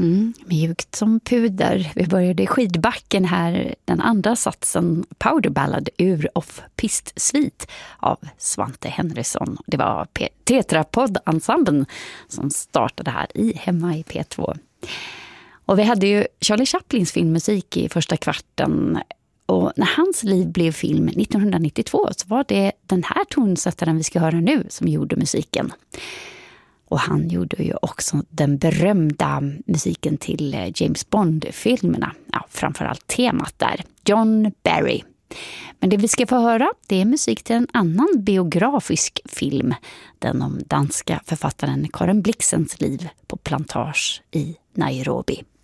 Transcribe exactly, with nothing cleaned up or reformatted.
Mm, mjukt som puder. Vi började i skidbacken här, den andra satsen, Powder Ballad ur Off-Pist Svit av Svante Henriksson. Det var P- Tetrapod-ensemblen som startade här i hemma i P två. Och vi hade ju Charlie Chaplins filmmusik i första kvarten. Och när hans liv blev film nittonhundranittiotvå så var det den här tonsättaren vi ska höra nu som gjorde musiken. Och han gjorde ju också den berömda musiken till James Bond-filmerna. Ja, framförallt temat där. John Barry. Men det vi ska få höra, det är musik till en annan biografisk film. Den om danska författaren Karen Blixens liv på plantage i Nairobi.